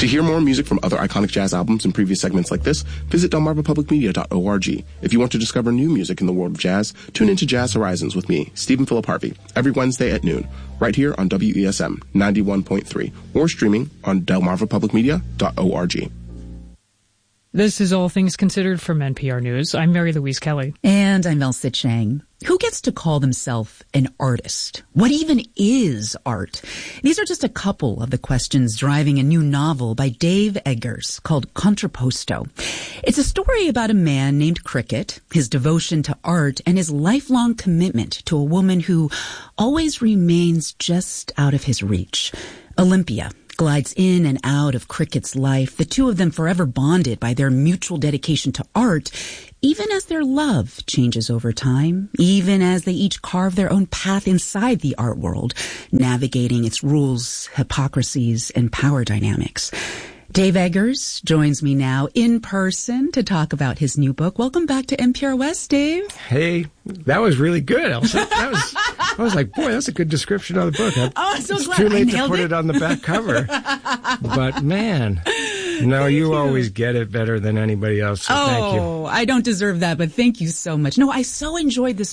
To hear more music from other iconic jazz albums and previous segments like this, visit delmarvapublicmedia.org. If you want to discover new music in the world of jazz, tune into Jazz Horizons with me, Stephen Phillip Harvey, every Wednesday at noon, right here on WESM 91.3, or streaming on delmarvapublicmedia.org. This is All Things Considered from NPR News. I'm Mary Louise Kelly. And I'm Elsa Chang. Who gets to call themselves an artist? What even is art? These are just a couple of the questions driving a new novel by Dave Eggers called Contrapposto. It's a story about a man named Cricket, his devotion to art, and his lifelong commitment to a woman who always remains just out of his reach. Olympia glides in and out of Cricket's life, the two of them forever bonded by their mutual dedication to art, even as their love changes over time, even as they each carve their own path inside the art world, navigating its rules, hypocrisies, and power dynamics. Dave Eggers joins me now in person to talk about his new book. Welcome back to NPR West, Dave. Hey, that was really good, Elsa. I was like, boy, that's a good description of the book. I'm so glad. It's too late to put it on the back cover. But man, no, you always get it better than anybody else, so thank you. Oh, I don't deserve that, but thank you so much. No, I so enjoyed this